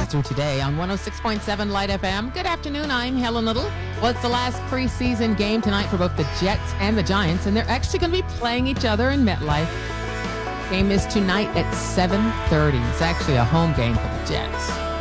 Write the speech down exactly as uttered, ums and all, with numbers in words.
through today on one oh six point seven Light F M. Good afternoon, I'm Helen Little. Well, it's the last preseason game tonight for both the Jets and the Giants, and they're actually going to be playing each other in MetLife. Game is tonight at seven thirty. It's actually a home game for the Jets.